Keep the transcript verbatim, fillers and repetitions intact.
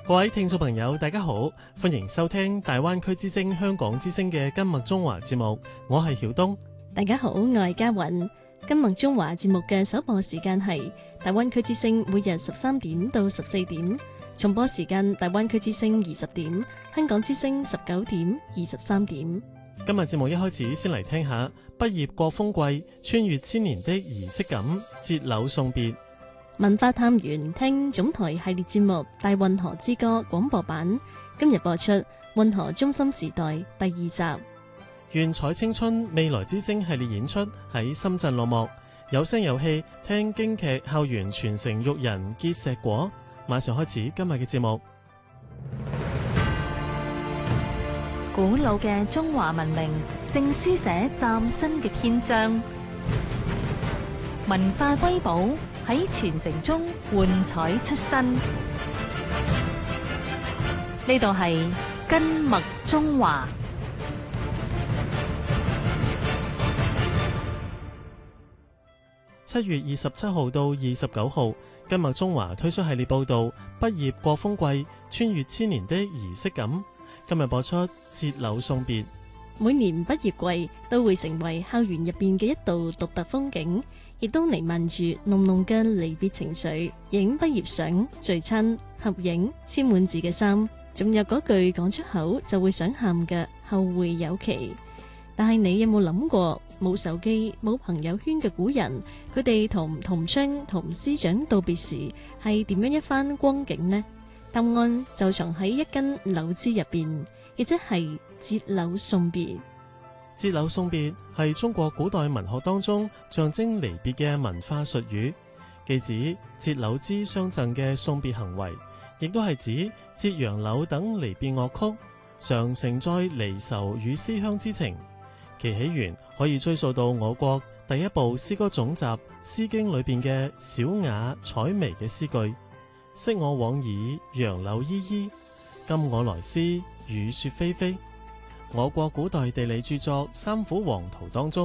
各位聽眾朋友，大家好，歡迎收聽大灣區之聲香港之聲嘅金麥中華節目，我係曉東。 大家好，我係嘉韻。金麥中華節目嘅首播時間係大灣區之聲每日十三點到十四點，重播時間大灣區之聲二十點，香港之聲十九點、二十三點。 今日節目一開始先嚟聽下畢業過風季，穿越千年的儀式感，節柳送別。 文化探源聽總台系列節目《大運河之歌》廣播版，今日播出《運河中心時代》第二集。 願彩青春未來之星系列演出喺深圳落幕，有聲有戲聽京劇校園傳承育人結碩果。馬上開始今日嘅節目。 古老嘅中華文明正書寫嶄新嘅篇章，文化瑰寶喺傳承中換彩出新。呢度係金麥中華。 七月二十七號到二十九號，金麥中華推出系列報道《畢業過風季，穿越千年的儀式感》。今日播出節柳送別。 每年畢業季都會成為校園入邊嘅一道獨特風景，亦都彌漫住濃濃嘅離別情緒。影畢業相、聚親、合影、簽滿字嘅衫，仲有嗰句講出口就會想喊嘅後會有期。但係你有冇諗過，冇手機、冇朋友圈嘅古人，佢哋同同窗、同師長道別時係點樣一番光景呢？答案就藏喺一根柳枝入邊，亦即係節柳送別。 節柳送別係中國古代文學當中象徵離別嘅文化術語，既指折柳枝相贈嘅送別行為，亦都係指折楊柳等離別樂曲，常承載離愁與思鄉之情。其起源可以追溯到我國第一部詩歌總集《詩經》裏邊嘅小雅采薇嘅詩句：昔我往矣，楊柳依依；今我來思，雨雪霏霏。我國古代地理著作《三輔黃圖》當中